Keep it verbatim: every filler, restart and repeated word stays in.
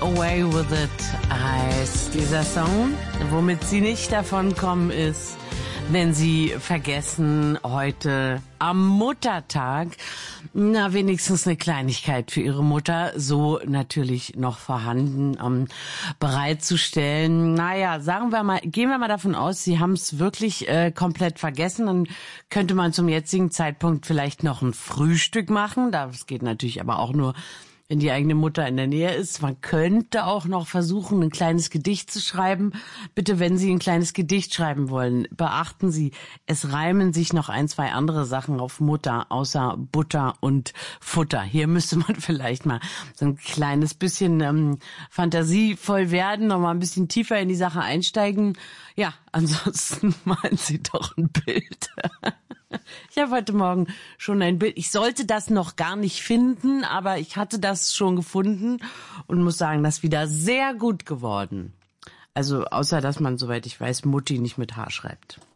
Away With It heißt dieser Song. Womit sie nicht davonkommen ist, wenn sie vergessen, heute am Muttertag, na wenigstens eine Kleinigkeit für ihre Mutter, so natürlich noch vorhanden, um, bereitzustellen. Naja, sagen wir mal, gehen wir mal davon aus, sie haben es wirklich äh, komplett vergessen. Dann könnte man zum jetzigen Zeitpunkt vielleicht noch ein Frühstück machen. Das geht natürlich aber auch nur, wenn die eigene Mutter in der Nähe ist. Man könnte auch noch versuchen, ein kleines Gedicht zu schreiben. Bitte, wenn Sie ein kleines Gedicht schreiben wollen, beachten Sie, es reimen sich noch ein, zwei andere Sachen auf Mutter, außer Butter und Futter. Hier müsste man vielleicht mal so ein kleines bisschen ähm, fantasievoll werden, noch mal ein bisschen tiefer in die Sache einsteigen. Ja, ansonsten malen Sie doch ein Bild. Ich habe heute Morgen schon ein Bild. Ich sollte das noch gar nicht finden, aber ich hatte das schon gefunden und muss sagen, das ist wieder sehr gut geworden. Also außer, dass man, soweit ich weiß, Mutti nicht mit H schreibt.